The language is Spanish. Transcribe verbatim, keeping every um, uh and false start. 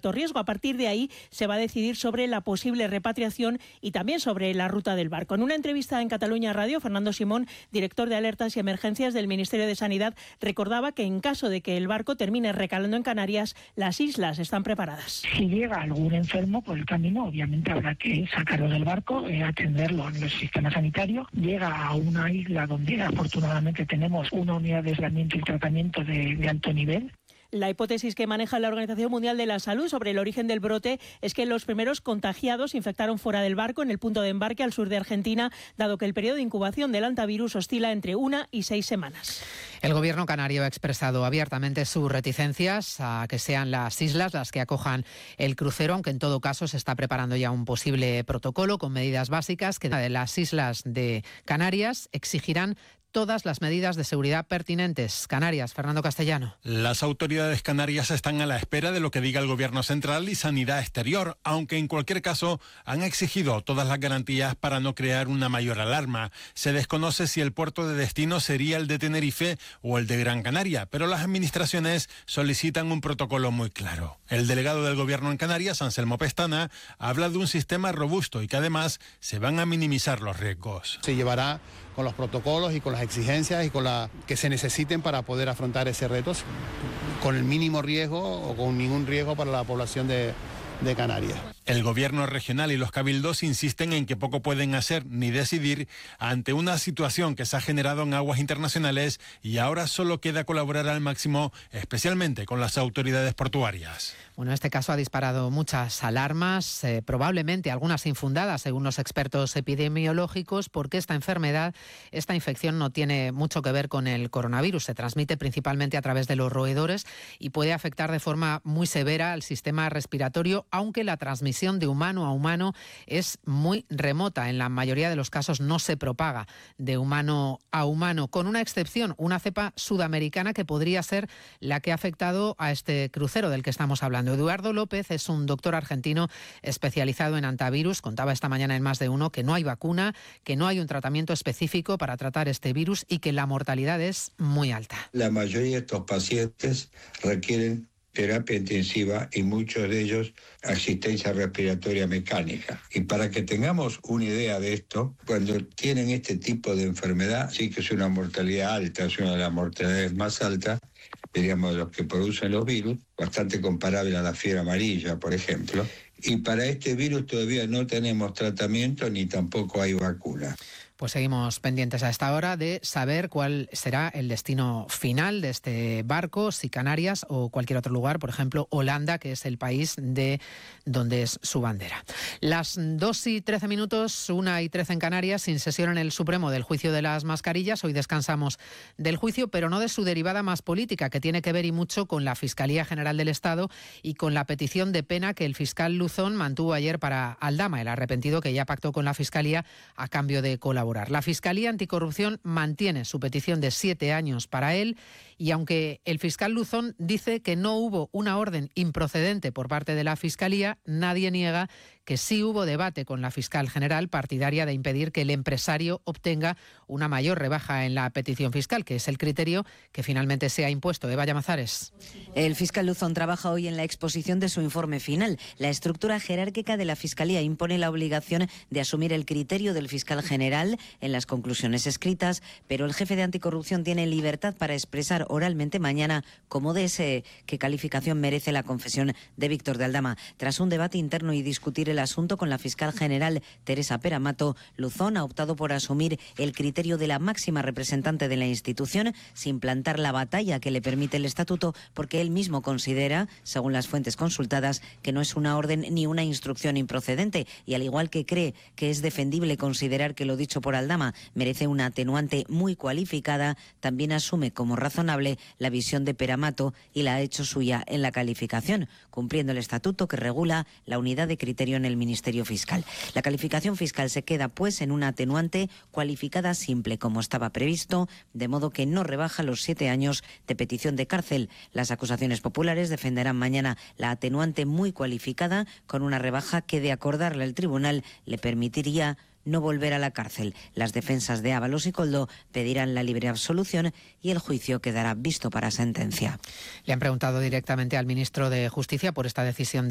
alto riesgo. A partir de ahí se va a decidir sobre la posible repatriación y también sobre la ruta del barco. En una entrevista en Cataluña Radio, Fernando Simón, director de Alertas y Emergencias del Ministerio de Sanidad, recordaba que en caso de que el barco termine recalando en Canarias, las islas están preparadas. Si llega algún enfermo por el camino, obviamente habrá que sacarlo del barco, eh, atenderlo en el sistema sanitario. Llega a una isla donde afortunadamente tenemos una unidad de aislamiento y tratamiento de, de alto nivel. La hipótesis que maneja la Organización Mundial de la Salud sobre el origen del brote es que los primeros contagiados se infectaron fuera del barco, en el punto de embarque al sur de Argentina, dado que el periodo de incubación del hantavirus oscila entre una y seis semanas. El gobierno canario ha expresado abiertamente sus reticencias a que sean las islas las que acojan el crucero, aunque en todo caso se está preparando ya un posible protocolo con medidas básicas que de las islas de Canarias exigirán todas las medidas de seguridad pertinentes. Canarias, Fernando Castellano. Las autoridades canarias están a la espera de lo que diga el Gobierno central y Sanidad Exterior, aunque en cualquier caso han exigido todas las garantías para no crear una mayor alarma. Se desconoce si el puerto de destino sería el de Tenerife o el de Gran Canaria, pero las administraciones solicitan un protocolo muy claro. El delegado del Gobierno en Canarias, Anselmo Pestana, habla de un sistema robusto y que además se van a minimizar los riesgos. Se llevará con los protocolos y con las exigencias y con la que se necesiten para poder afrontar ese reto con el mínimo riesgo o con ningún riesgo para la población de, de Canarias. El gobierno regional y los cabildos insisten en que poco pueden hacer ni decidir ante una situación que se ha generado en aguas internacionales y ahora solo queda colaborar al máximo, especialmente con las autoridades portuarias. Bueno, este caso ha disparado muchas alarmas, eh, probablemente algunas infundadas, según los expertos epidemiológicos, porque esta enfermedad, esta infección no tiene mucho que ver con el coronavirus. Se transmite principalmente a través de los roedores y puede afectar de forma muy severa al sistema respiratorio, aunque la transmisión de humano a humano es muy remota. En la mayoría de los casos no se propaga de humano a humano, con una excepción, una cepa sudamericana que podría ser la que ha afectado a este crucero del que estamos hablando. Eduardo López es un doctor argentino especializado en hantavirus. Contaba esta mañana en Más de Uno que no hay vacuna, que no hay un tratamiento específico para tratar este virus y que la mortalidad es muy alta. La mayoría de estos pacientes requieren terapia intensiva y muchos de ellos asistencia respiratoria mecánica. Y para que tengamos una idea de esto, cuando tienen este tipo de enfermedad, sí que es una mortalidad alta, es una de las mortalidades más altas, diríamos, de los que producen los virus, bastante comparable a la fiebre amarilla, por ejemplo. Y para este virus todavía no tenemos tratamiento ni tampoco hay vacuna. Pues seguimos pendientes a esta hora de saber cuál será el destino final de este barco, si Canarias o cualquier otro lugar, por ejemplo Holanda, que es el país de donde es su bandera. Las dos y trece minutos, una y trece en Canarias, sin sesión en el Supremo del juicio de las mascarillas. Hoy descansamos del juicio, pero no de su derivada más política, que tiene que ver y mucho con la Fiscalía General del Estado y con la petición de pena que el fiscal Luzón mantuvo ayer para Aldama, el arrepentido que ya pactó con la Fiscalía a cambio de colaborar. La Fiscalía Anticorrupción mantiene su petición de siete años para él y aunque el fiscal Luzón dice que no hubo una orden improcedente por parte de la Fiscalía, nadie niega que sí hubo debate con la fiscal general partidaria de impedir que el empresario obtenga una mayor rebaja en la petición fiscal, que es el criterio que finalmente se ha impuesto. Eva Llamazares. El fiscal Luzón trabaja hoy en la exposición de su informe final. La estructura jerárquica de la Fiscalía impone la obligación de asumir el criterio del fiscal general en las conclusiones escritas, pero el jefe de Anticorrupción tiene libertad para expresar oralmente mañana cómo desee qué calificación merece la confesión de Víctor de Aldama. Tras un debate interno y discutir el asunto con la fiscal general Teresa Peramato, Luzón ha optado por asumir el criterio de la máxima representante de la institución sin plantar la batalla que le permite el estatuto, porque él mismo considera, según las fuentes consultadas, que no es una orden ni una instrucción improcedente y al igual que cree que es defendible considerar que lo dicho por Aldama merece una atenuante muy cualificada, también asume como razonable la visión de Peramato y la ha hecho suya en la calificación, cumpliendo el estatuto que regula la unidad de criterio en el Ministerio Fiscal. La calificación fiscal se queda, pues, en una atenuante cualificada simple, como estaba previsto, de modo que no rebaja los siete años de petición de cárcel. Las acusaciones populares defenderán mañana la atenuante muy cualificada, con una rebaja que, de acordarla el tribunal, le permitiría no volver a la cárcel. Las defensas de Ábalos y Koldo pedirán la libre absolución y el juicio quedará visto para sentencia. Le han preguntado directamente al ministro de Justicia por esta decisión de